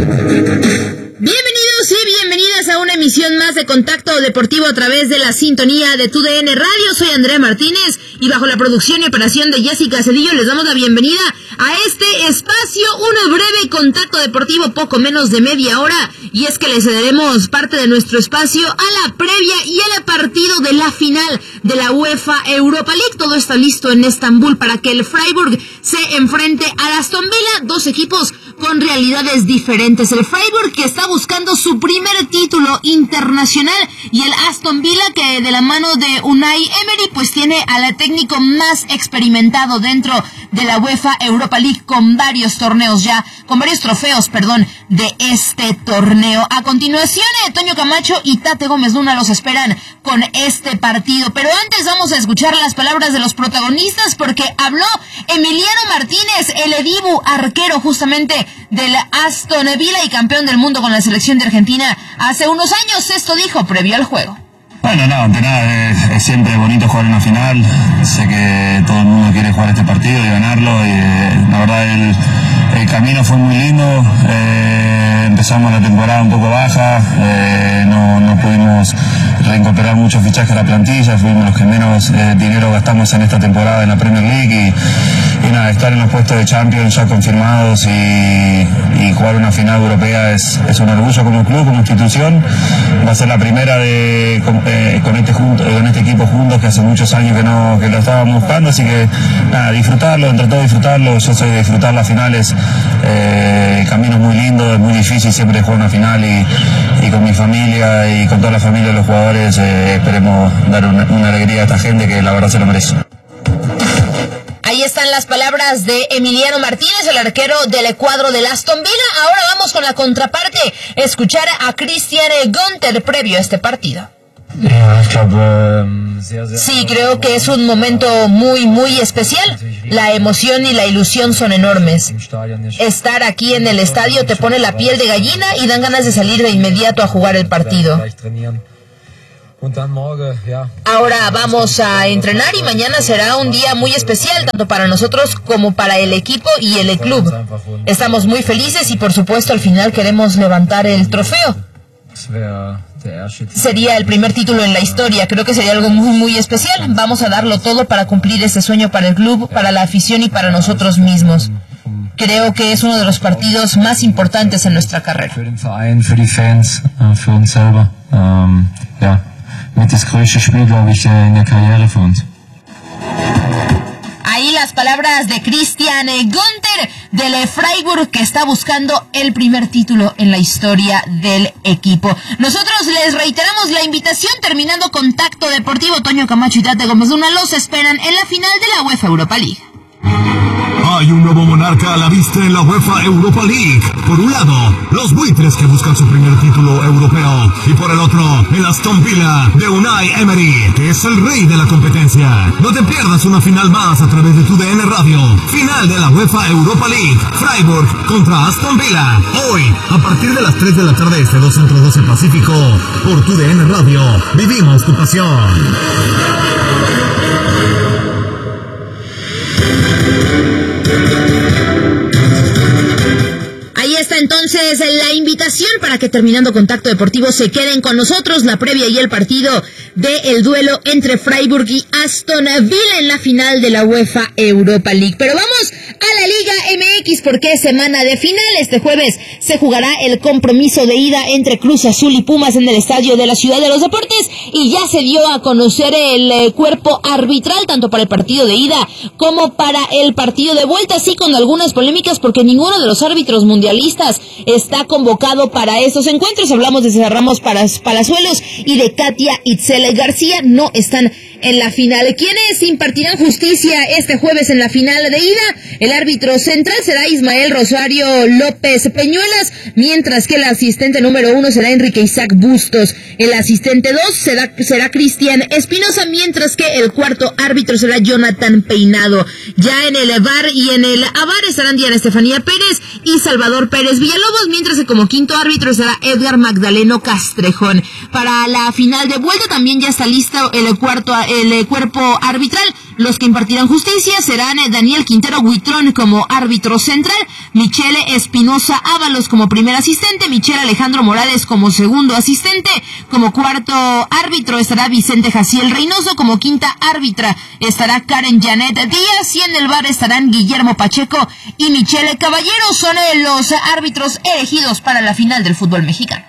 Bienvenidos y bienvenidas a una emisión más de Contacto Deportivo a través de la sintonía de TUDN Radio. Soy Andrea Martínez y bajo la producción y operación de Jessica Cedillo les damos la bienvenida a este espacio, un breve contacto deportivo, poco menos de media hora, y es que le cederemos parte de nuestro espacio a la previa y al partido de la final de la UEFA Europa League. Todo está listo en Estambul para que el Freiburg se enfrente al Aston Villa, dos equipos con realidades diferentes. El Freiburg, que está buscando su primer título internacional, y el Aston Villa, que de la mano de Unai Emery pues tiene al técnico más experimentado dentro de la UEFA Europa League, con varios trofeos de este torneo. A continuación, Toño Camacho y Tate Gómez Luna los esperan con este partido, pero antes vamos a escuchar las palabras de los protagonistas, porque habló Emiliano Martínez, el Dibu, arquero justamente del Aston Villa y campeón del mundo con la selección de Argentina hace unos años. Esto dijo previo al juego. Bueno, no, ante nada, es siempre bonito jugar una final. Sé que todo el mundo quiere jugar este partido y ganarlo, y la verdad el camino fue muy lindo. Empezamos la temporada un poco baja, no pudimos reincorporar muchos fichajes a la plantilla, fuimos los que menos dinero gastamos en esta temporada en la Premier League, y nada, estar en los puestos de Champions ya confirmados y jugar una final europea es un orgullo como club, como institución. Va a ser la primera con este equipo juntos, que hace muchos años que lo estábamos buscando, así que nada, disfrutarlo, entre todo disfrutarlo. Yo soy de disfrutar las finales, el camino es muy lindo, es muy difícil siempre jugar una final, y con mi familia y con toda la familia de los jugadores esperemos dar una alegría a esta gente que la verdad se lo merece. Ahí están las palabras de Emiliano Martínez, el arquero del cuadro del Aston Villa. Ahora vamos con la contraparte, escuchar a Christian Günther previo a este partido. Sí, creo que es un momento muy, muy especial. La emoción y la ilusión son enormes. Estar aquí en el estadio te pone la piel de gallina y dan ganas de salir de inmediato a jugar el partido. Ahora vamos a entrenar y mañana será un día muy especial, tanto para nosotros como para el equipo y el club. Estamos muy felices y por supuesto al final queremos levantar el trofeo. Sería el primer título en la historia, creo que sería algo muy, muy especial. Vamos a darlo todo para cumplir ese sueño para el club, para la afición y para nosotros mismos. Creo que es uno de los partidos más importantes en nuestra carrera. Ahí las palabras de Christian Günther del Freiburg, que está buscando el primer título en la historia del equipo. Nosotros les reiteramos la invitación, terminando Contacto Deportivo. Toño Camacho y Tate Gómez Luna los esperan en la final de la UEFA Europa League. Hay un nuevo monarca a la vista en la UEFA Europa League. Por un lado, los buitres que buscan su primer título europeo, y por el otro, el Aston Villa de Unai Emery, que es el rey de la competencia. No te pierdas una final más a través de TUDN Radio. Final de la UEFA Europa League, Freiburg contra Aston Villa. Hoy, a partir de las 3 de la tarde, este 2 Centro 12 Pacífico, por TUDN Radio. Vivimos tu pasión. Ahí está entonces la invitación para que, terminando Contacto Deportivo, se queden con nosotros, la previa y el partido del duelo entre Freiburg y Aston Villa en la final de la UEFA Europa League. Pero vamos a la Liga MX, porque es semana de final. Este jueves se jugará el compromiso de ida entre Cruz Azul y Pumas en el estadio de la Ciudad de los Deportes, y ya se dio a conocer el cuerpo arbitral, tanto para el partido de ida como para el partido de vuelta, sí, con algunas polémicas, porque ninguno de los árbitros mundialistas está convocado para estos encuentros. Hablamos de César Ramos Palazuelos y de Katia Itzel García, no están en la final. ¿Quiénes impartirán justicia este jueves en la final de ida? El árbitro central será Ismael Rosario López Peñuelas, mientras que el asistente número 1 será Enrique Isaac Bustos. El asistente 2 será Cristian Espinosa, mientras que el cuarto árbitro será Jonathan Peinado. Ya en el VAR y en el AVAR estarán Diana Estefanía Pérez y Salvador Pérez Villalobos, mientras que como quinto árbitro será Edgar Magdaleno Castrejón. Para la final de vuelta también ya está listo el cuerpo arbitral. Los que impartirán justicia serán Daniel Quintero Huitrón como árbitro central, Michele Espinosa Ábalos como primer asistente, Michelle Alejandro Morales como segundo asistente, como cuarto árbitro estará Vicente Jaciel Reynoso, como quinta árbitra estará Karen Janet Díaz, y en el VAR estarán Guillermo Pacheco y Michele Caballero. Son los árbitros elegidos para la final del fútbol mexicano.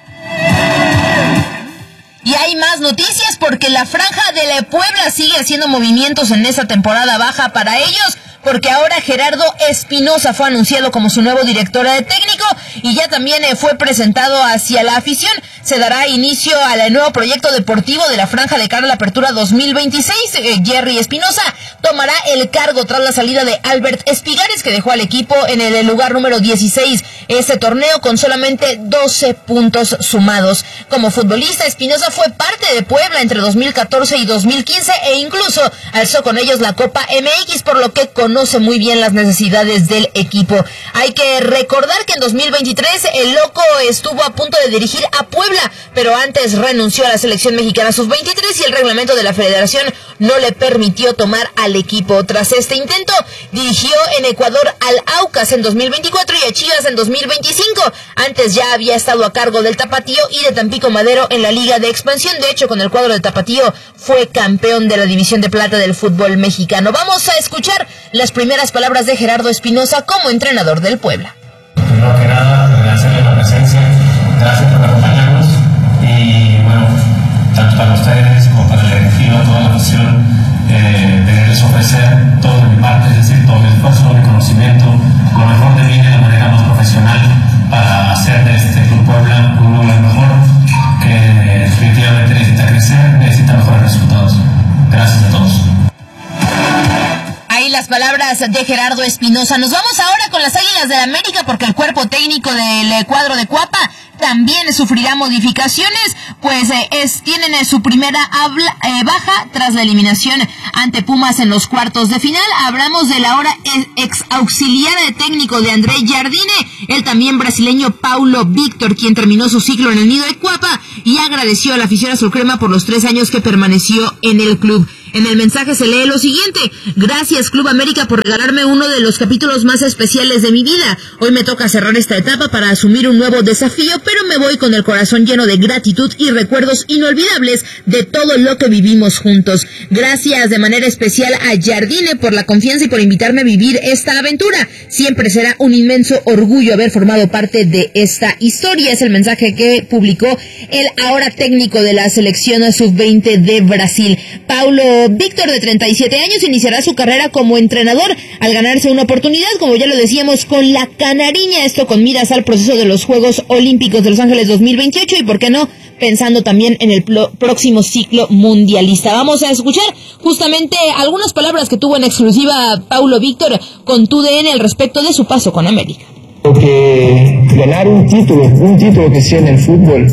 Y hay más noticias porque la Franja de Puebla sigue haciendo movimientos en esta temporada baja para ellos, porque ahora Gerardo Espinosa fue anunciado como su nuevo director técnico y ya también fue presentado hacia la afición. Se dará inicio al nuevo proyecto deportivo de la Franja de cara a la apertura 2026. Jerry Espinosa tomará el cargo tras la salida de Albert Espigares, que dejó al equipo en el lugar número 16 este torneo con solamente 12 puntos sumados. Como futbolista, Espinosa fue parte de Puebla entre 2014 y 2015 e incluso alzó con ellos la Copa MX, por lo que conoce muy bien las necesidades del equipo. Hay que recordar que en 2023 el Loco estuvo a punto de dirigir a Puebla, pero antes renunció a la selección mexicana sub-23 y el reglamento de la federación no le permitió tomar al equipo. Tras este intento, dirigió en Ecuador al Aucas en 2024 y a Chivas en 2025. Antes ya había estado a cargo del Tapatío y de Tampico Madero en la Liga de Expansión. De hecho, con el cuadro del Tapatío fue campeón de la División de Plata del fútbol mexicano. Vamos a escuchar las primeras palabras de Gerardo Espinosa como entrenador del Puebla. Primero que nada, agradecerles la presencia, gracias por acompañarnos y bueno, tanto para ustedes como para el elegido, toda la afición, les ofrecer todo de mi parte, es decir, todo mi esfuerzo, mi conocimiento, lo mejor de mí de la manera más profesional para hacer de este Club Puebla un lugar mejor, que definitivamente necesita crecer, necesita mejores resultados. Gracias a todos. Ahí las palabras de Gerardo Espinosa. Nos vamos ahora con las Águilas del América porque el cuerpo técnico del cuadro de Cuapa también sufrirá modificaciones, pues tienen su primera baja tras la eliminación ante Pumas en los cuartos de final. Hablamos del ahora ex auxiliar técnico de André Jardine, el también brasileño Paulo Víctor, quien terminó su ciclo en el nido de Cuapa y agradeció a la afición azulcrema por los 3 años que permaneció en el club. En el mensaje se lee lo siguiente: gracias Club América por regalarme uno de los capítulos más especiales de mi vida. Hoy me toca cerrar esta etapa para asumir un nuevo desafío, pero me voy con el corazón lleno de gratitud y recuerdos inolvidables de todo lo que vivimos juntos. Gracias de manera especial a Jardine por la confianza y por invitarme a vivir esta aventura. Siempre será un inmenso orgullo haber formado parte de esta historia. Es el mensaje que publicó el ahora técnico de la selección sub-20 de Brasil. Paulo Víctor, de 37 años, iniciará su carrera como entrenador al ganarse una oportunidad, como ya lo decíamos, con la Canariña, esto con miras al proceso de los Juegos Olímpicos de Los Ángeles 2028 y, ¿por qué no?, pensando también en el próximo ciclo mundialista. Vamos a escuchar justamente algunas palabras que tuvo en exclusiva Paulo Víctor con TUDN al respecto de su paso con América. Porque ganar un título que sea en el fútbol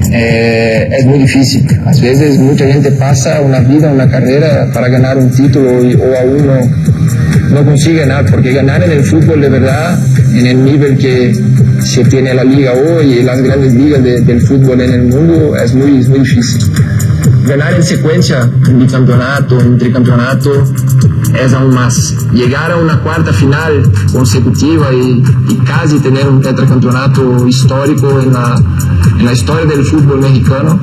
es muy difícil. A veces mucha gente pasa una vida, una carrera para ganar un título o aún no consigue ganar, porque ganar en el fútbol de verdad, en el nivel que se tiene la liga hoy y las grandes ligas del fútbol en el mundo, es muy difícil. Ganar en secuencia, en bicampeonato, en tricampeonato, es aún más. Llegar a una cuarta final consecutiva y casi tener un tetracampeonato histórico en la historia del fútbol mexicano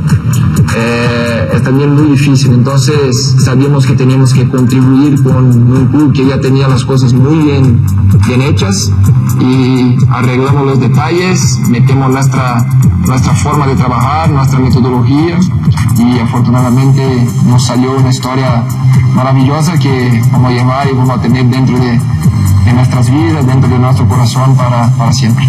es también muy difícil. Entonces sabíamos que teníamos que contribuir con un club que ya tenía las cosas muy bien hechas y arreglamos los detalles, metemos nuestra forma de trabajar, nuestra metodología y afortunadamente nos salió una historia maravillosa que vamos a llevar y vamos a tener dentro de nuestras vidas, dentro de nuestro corazón para siempre.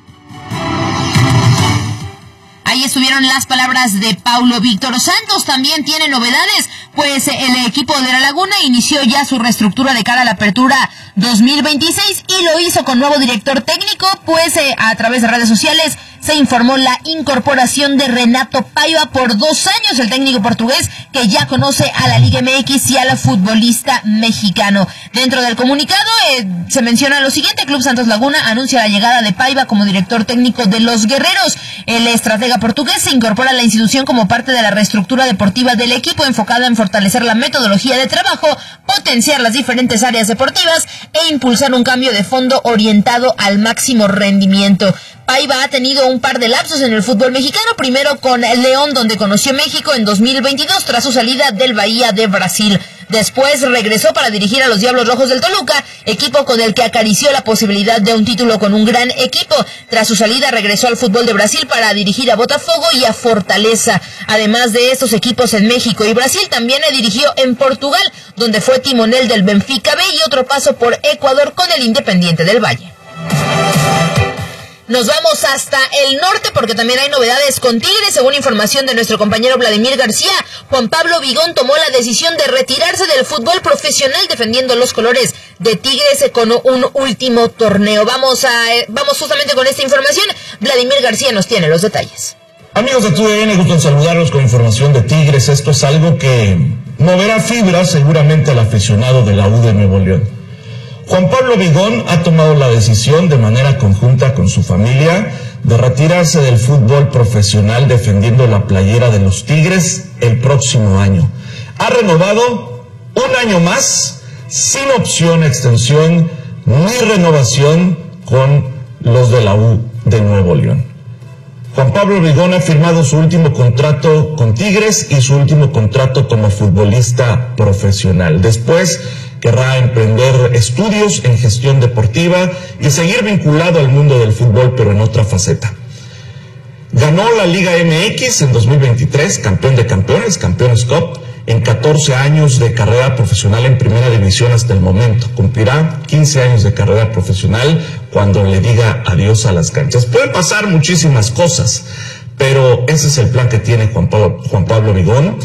Ahí estuvieron las palabras de Paulo Víctor. Santos también tiene novedades, pues el equipo de La Laguna inició ya su reestructura de cara a la apertura 2026 y lo hizo con nuevo director técnico, pues a través de redes sociales se informó la incorporación de Renato Paiva por 2 años, el técnico portugués que ya conoce a la Liga MX y al futbolista mexicano. Dentro del comunicado se menciona lo siguiente: Club Santos Laguna anuncia la llegada de Paiva como director técnico de los Guerreros. El estratega portugués se incorpora a la institución como parte de la reestructura deportiva del equipo, enfocada en fortalecer la metodología de trabajo, potenciar las diferentes áreas deportivas e impulsar un cambio de fondo orientado al máximo rendimiento. Paiva ha tenido un par de lapsos en el fútbol mexicano, primero con León, donde conoció México en 2022 tras su salida del Bahía de Brasil. Después regresó para dirigir a los Diablos Rojos del Toluca, equipo con el que acarició la posibilidad de un título con un gran equipo. Tras su salida regresó al fútbol de Brasil para dirigir a Botafogo y a Fortaleza. Además de estos equipos en México y Brasil, también dirigió en Portugal, donde fue timonel del Benfica B, y otro paso por Ecuador con el Independiente del Valle. Nos vamos hasta el norte porque también hay novedades con Tigres. Según información de nuestro compañero Vladimir García, Juan Pablo Vigón tomó la decisión de retirarse del fútbol profesional defendiendo los colores de Tigres con un último torneo. Vamos justamente con esta información. Vladimir García nos tiene los detalles. Amigos de TUDN, gusto en saludarlos con información de Tigres. Esto es algo que moverá fibras seguramente al aficionado de la U de Nuevo León. Juan Pablo Vigón ha tomado la decisión de manera conjunta con su familia de retirarse del fútbol profesional defendiendo la playera de los Tigres el próximo año. Ha renovado un año más sin opción a extensión ni renovación con los de la U de Nuevo León. Juan Pablo Vigón ha firmado su último contrato con Tigres y su último contrato como futbolista profesional. Después querrá emprender estudios en gestión deportiva y seguir vinculado al mundo del fútbol, pero en otra faceta. Ganó la Liga MX en 2023, campeón de campeones, Campeones Cup, en 14 años de carrera profesional en primera división hasta el momento. Cumplirá 15 años de carrera profesional cuando le diga adiós a las canchas. Pueden pasar muchísimas cosas, pero ese es el plan que tiene Juan Pablo Vigón.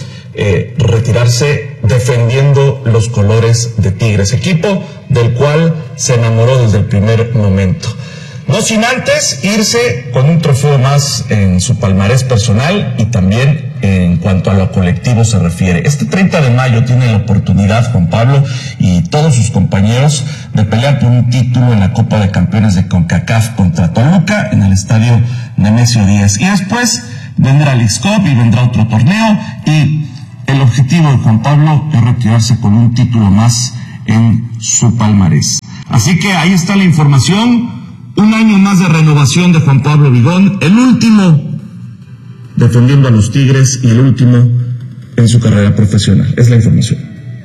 Retirarse defendiendo los colores de Tigres, equipo del cual se enamoró desde el primer momento. No sin antes irse con un trofeo más en su palmarés personal y también en cuanto a lo colectivo se refiere. Este 30 de mayo tiene la oportunidad Juan Pablo y todos sus compañeros de pelear por un título en la Copa de Campeones de CONCACAF contra Toluca en el estadio Nemesio 10. Y después vendrá el X-Cup y vendrá otro torneo, y el objetivo de Juan Pablo es retirarse con un título más en su palmarés. Así que ahí está la información. Un año más de renovación de Juan Pablo Vigón, el último defendiendo a los Tigres y el último en su carrera profesional. Es la información.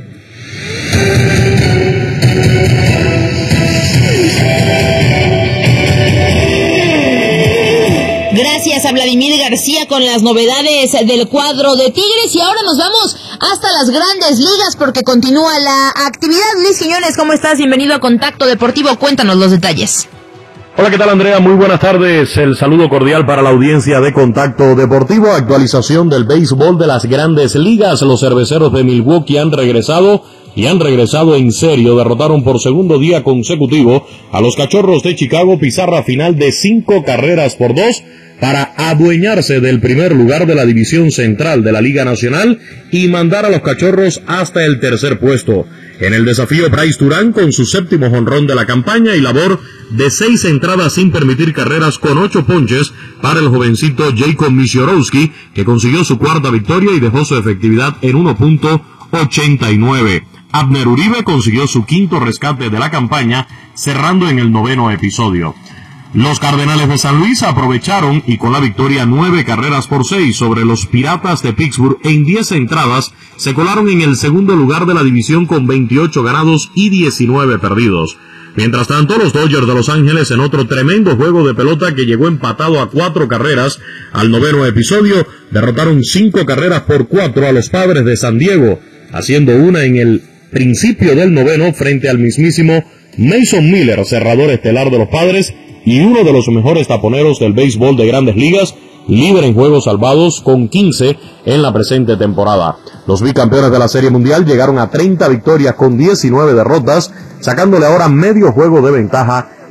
Gracias a Vladimir García con las novedades del cuadro de Tigres, y ahora nos vamos hasta las Grandes Ligas porque continúa la actividad. Luis Quiñones, ¿cómo estás? Bienvenido a Contacto Deportivo, cuéntanos los detalles. Hola, ¿qué tal, Andrea? Muy buenas tardes. El saludo cordial para la audiencia de Contacto Deportivo. Actualización del béisbol de las Grandes Ligas. Los Cerveceros de Milwaukee han regresado y han regresado en serio. Derrotaron por segundo día consecutivo a los Cachorros de Chicago, pizarra final de 5-2 para adueñarse del primer lugar de la división central de la Liga Nacional y mandar a los Cachorros hasta el tercer puesto. En el desafío, Bryce Durán con su séptimo jonrón de la campaña y labor de 6 entradas sin permitir carreras con 8 ponches para el jovencito Jacob Misiorowski, que consiguió su cuarta victoria y dejó su efectividad en 1.89. Abner Uribe consiguió su quinto rescate de la campaña, cerrando en el 9º episodio. Los Cardenales de San Luis aprovecharon y con la victoria 9-6 sobre los Piratas de Pittsburgh en 10 entradas, se colaron en el segundo lugar de la división con 28 ganados y 19 perdidos. Mientras tanto, los Dodgers de Los Ángeles, en otro tremendo juego de pelota que llegó empatado a 4 carreras al 9º episodio, derrotaron 5-4 a los Padres de San Diego, haciendo una en el principio del 9º frente al mismísimo Mason Miller, cerrador estelar de los Padres y uno de los mejores taponeros del béisbol de Grandes Ligas, líder en juegos salvados con 15 en la presente temporada. Los bicampeones de la Serie Mundial llegaron a 30 victorias con 19 derrotas, sacándole ahora medio juego de ventaja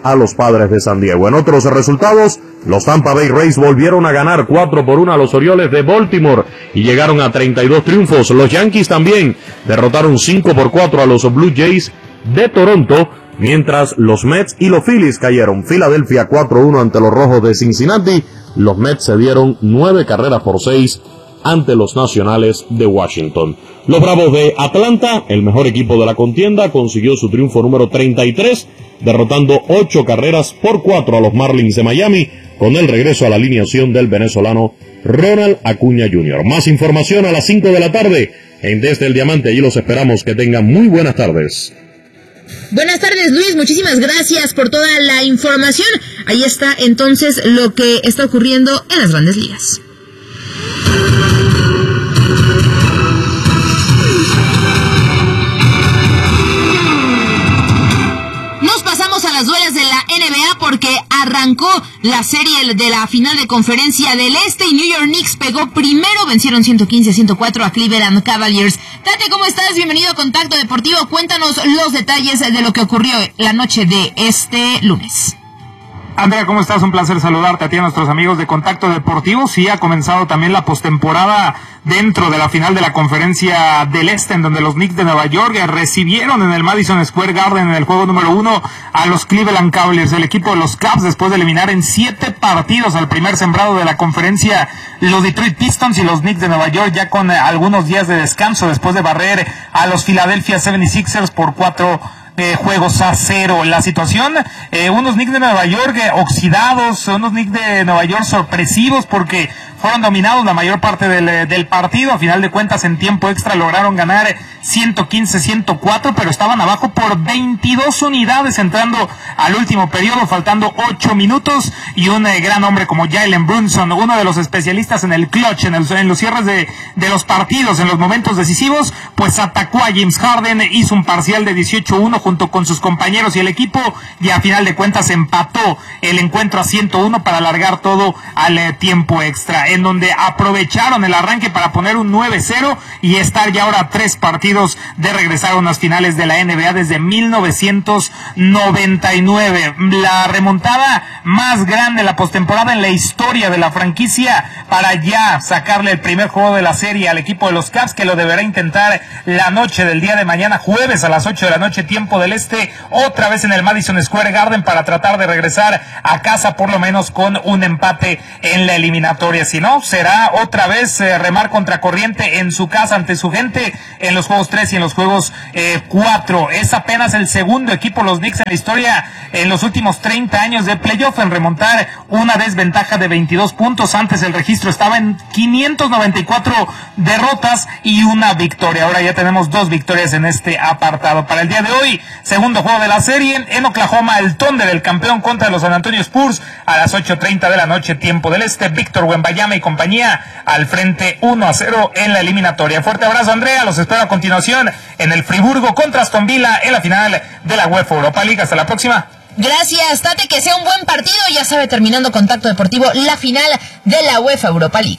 a los Padres de San Diego. En otros resultados, los Tampa Bay Rays volvieron a ganar 4-1 a los Orioles de Baltimore y llegaron a 32 triunfos. Los Yankees también derrotaron 5-4 a los Blue Jays de Toronto, mientras los Mets y los Phillies cayeron. Filadelfia 4-1 ante los Rojos de Cincinnati. Los Mets se dieron 9-6 ante los Nacionales de Washington. Los Bravos de Atlanta, el mejor equipo de la contienda, consiguió su triunfo número 33, derrotando 8-4 a los Marlins de Miami, con el regreso a la alineación del venezolano Ronald Acuña Jr. Más información a las 5 de la tarde en Desde el Diamante. Allí los esperamos. Que tengan muy buenas tardes. Buenas tardes, Luis, muchísimas gracias por toda la información. Ahí está entonces lo que está ocurriendo en las Grandes Ligas. Nos pasamos a las duelas de la NBA porque arrancó la serie de la final de Conferencia del Este y New York Knicks pegó primero, vencieron 115-104 a Cleveland Cavaliers. Tate, ¿cómo estás? Bienvenido a Contacto Deportivo. Cuéntanos los detalles de lo que ocurrió la noche de este lunes. Andrea, ¿cómo estás? Un placer saludarte a ti y a nuestros amigos de Contacto Deportivo. Sí, ha comenzado también la postemporada dentro de la final de la Conferencia del Este, en donde los Knicks de Nueva York recibieron en el Madison Square Garden en el juego número 1 a los Cleveland Cavaliers, el equipo de los Cavs, después de eliminar en 7 partidos al primer sembrado de la conferencia, los Detroit Pistons, y los Knicks de Nueva York ya con algunos días de descanso después de barrer a los Philadelphia 76ers por 4-0. La situación, unos Knicks de Nueva York oxidados, unos Knicks de Nueva York sorpresivos porque fueron dominados la mayor parte del partido. A final de cuentas, en tiempo extra lograron ganar 115-104, pero estaban abajo por 22 unidades entrando al último periodo, faltando 8 minutos, y un gran hombre como Jalen Brunson, uno de los especialistas en el clutch, en los cierres de los partidos, en los momentos decisivos, pues atacó a James Harden, hizo un parcial de 18-1 junto con sus compañeros y el equipo, y a final de cuentas empató el encuentro a 101 para alargar todo al tiempo extra, en donde aprovecharon el arranque para poner un 9-0 y estar ya ahora a 3 partidos de regresar a unas finales de la NBA desde 1999. La remontada más grande de la postemporada en la historia de la franquicia para ya sacarle el primer juego de la serie al equipo de los Cavs, que lo deberá intentar la noche del día de mañana, jueves a las 8 de la noche, tiempo del Este, otra vez en el Madison Square Garden para tratar de regresar a casa por lo menos con un empate en la eliminatoria. Si no, será otra vez remar contracorriente en su casa ante su gente en los juegos 3 y en los juegos 4. Es apenas el segundo equipo, los Knicks, en la historia en los últimos 30 años de playoff en remontar una desventaja de 22 puntos. Antes el registro estaba en 594 derrotas y una victoria. Ahora ya tenemos 2 victorias en este apartado. Para el día de hoy, segundo juego de la serie en Oklahoma, el Thunder, el campeón, contra los San Antonio Spurs a las 8:30 de la noche, tiempo del Este. Víctor Wembanyama y compañía al frente 1-0 en la eliminatoria. Fuerte abrazo, Andrea, los espero a continuación en el Friburgo contra Aston Villa en la final de la UEFA Europa League. Hasta la próxima. Gracias, Tate, que sea un buen partido. Ya sabe, terminando Contacto Deportivo, la final de la UEFA Europa League.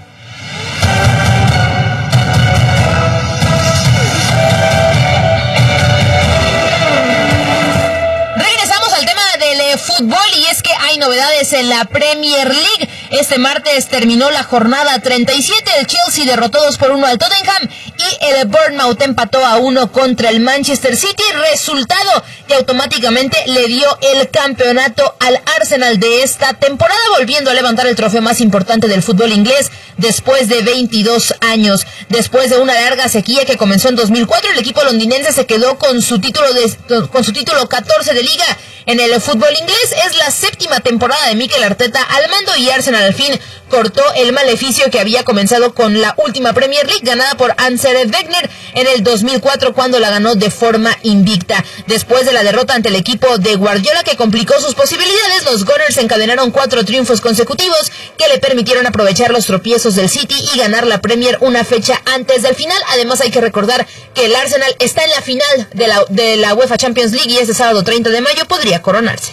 Regresamos al tema del fútbol y es que hay novedades en la Premier League. Este martes terminó la jornada 37, el Chelsea derrotó 2-1 al Tottenham y el Bournemouth empató a 1 contra el Manchester City, resultado que automáticamente le dio el campeonato al Arsenal de esta temporada, volviendo a levantar el trofeo más importante del fútbol inglés después de 22 años. Después de una larga sequía que comenzó en 2004, el equipo londinense se quedó con su título 14 de liga en el fútbol inglés. Es la 7ª temporada de Mikel Arteta al mando y Arsenal al fin cortó el maleficio que había comenzado con la última Premier League ganada por Arsene Wenger en el 2004, cuando la ganó de forma invicta. Después de la derrota ante el equipo de Guardiola, que complicó sus posibilidades, los Gunners encadenaron 4 triunfos consecutivos que le permitieron aprovechar los tropiezos del City y ganar la Premier una fecha antes del final. Además, hay que recordar que el Arsenal está en la final de la UEFA Champions League y este sábado 30 de mayo podría coronarse.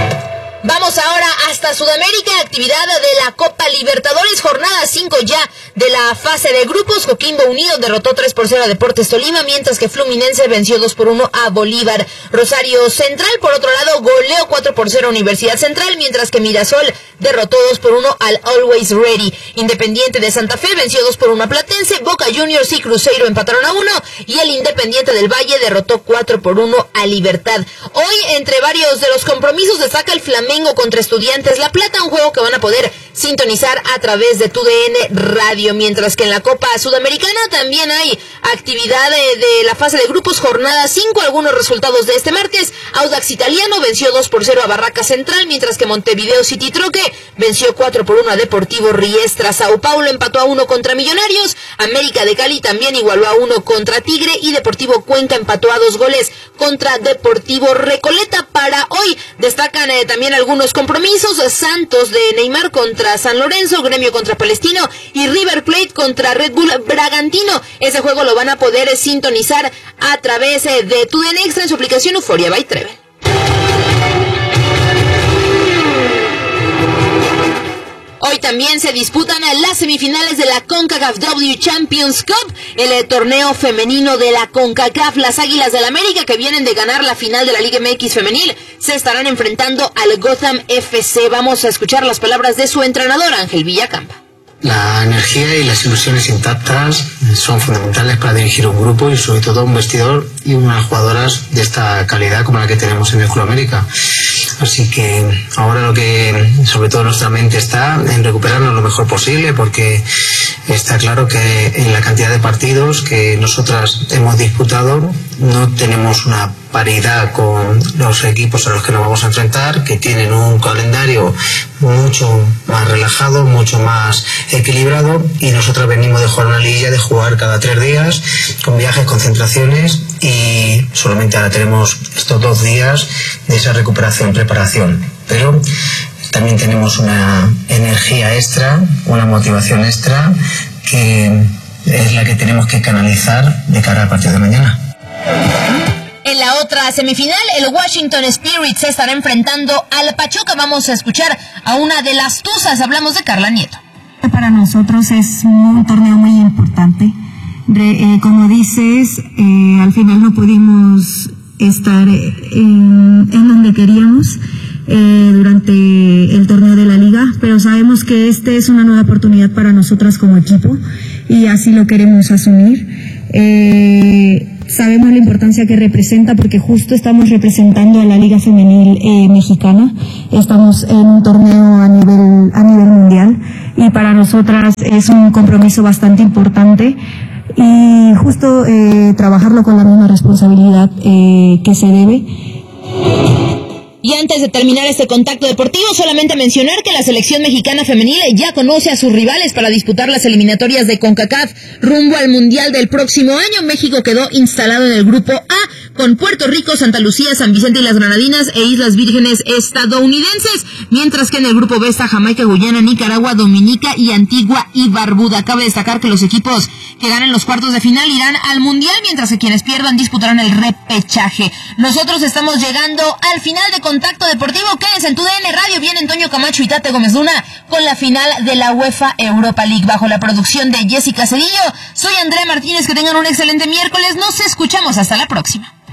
Vamos ahora hasta Sudamérica, actividad de la Copa Libertadores, jornada 5 ya de la fase de grupos, Coquimbo Unido derrotó 3-0 a Deportes Tolima, mientras que Fluminense venció 2-1 a Bolívar. Rosario Central, por otro lado, goleó 4-0 a Universidad Central, mientras que Mirasol derrotó 2-1 al Always Ready. Independiente de Santa Fe venció 2-1 a Platense, Boca Juniors y Cruzeiro empataron a 1, y el Independiente del Valle derrotó 4-1 a Libertad. Hoy, entre varios de los compromisos, destaca el Flamengo contra Estudiantes La Plata, un juego que van a poder sintonizar a través de TUDN Radio, mientras que en la Copa Sudamericana también hay actividad de la fase de grupos, jornada 5, algunos resultados de este martes. Audax Italiano venció 2-0 a Barraca Central, mientras que Montevideo City Troque venció 4-1 a Deportivo Riestra. Sao Paulo empató a 1 contra Millonarios, América de Cali también igualó a 1 contra Tigre, y Deportivo Cuenca empató a 2 goles contra Deportivo Recoleta. Para hoy destacan también algunos compromisos: Santos de Neymar contra San Lorenzo, Gremio contra Palestino y River Plate contra Red Bull Bragantino. Ese juego lo van a poder sintonizar a través de TUDN Extra en su aplicación Euforia by Treven. Hoy también se disputan las semifinales de la CONCACAF W Champions Cup, el torneo femenino de la CONCACAF. Las Águilas del América, que vienen de ganar la final de la Liga MX femenil, se estarán enfrentando al Gotham FC. Vamos a escuchar las palabras de su entrenador, Ángel Villacampa. La energía y las ilusiones intactas son fundamentales para dirigir un grupo y sobre todo un vestidor y unas jugadoras de esta calidad como la que tenemos en el Club América. Así que ahora lo que sobre todo nuestra mente está en recuperarnos lo mejor posible, porque está claro que en la cantidad de partidos que nosotras hemos disputado no tenemos una paridad con los equipos a los que nos vamos a enfrentar, que tienen un calendario mucho más relajado, mucho más equilibrado, y nosotros venimos de jugar una liguilla de jugar cada 3 días, con viajes, concentraciones, y solamente ahora tenemos estos 2 días de esa recuperación, preparación. Pero también tenemos una energía extra, una motivación extra, que es la que tenemos que canalizar de cara al partido de mañana. En la otra semifinal, el Washington Spirit se estará enfrentando al Pachuca. Vamos a escuchar a una de las tuzas. Hablamos de Carla Nieto. Para nosotros es un torneo muy importante. Como dices, al final no pudimos estar en donde queríamos durante el torneo de la liga, pero sabemos que este es una nueva oportunidad para nosotras como equipo y así lo queremos asumir. Sabemos la importancia que representa, porque justo estamos representando a la Liga Femenil Mexicana. Estamos en un torneo a nivel mundial y para nosotras es un compromiso bastante importante y justo trabajarlo con la misma responsabilidad que se debe. Y antes de terminar este contacto deportivo, solamente mencionar que la selección mexicana femenil ya conoce a sus rivales para disputar las eliminatorias de CONCACAF rumbo al Mundial del próximo año. México quedó instalado en el grupo A con Puerto Rico, Santa Lucía, San Vicente y las Granadinas e Islas Vírgenes estadounidenses, mientras que en el grupo B está Jamaica, Guyana, Nicaragua, Dominica y Antigua y Barbuda. Cabe destacar que los equipos que ganen los cuartos de final irán al Mundial, mientras que quienes pierdan disputarán el repechaje. Nosotros estamos llegando al final de Contacto Deportivo. Quédense en TUDN Radio. Viene Antonio Camacho y Tate Gómez Luna con la final de la UEFA Europa League bajo la producción de Jessica Cedillo. Soy Andrea Martínez. Que tengan un excelente miércoles. Nos escuchamos hasta la próxima.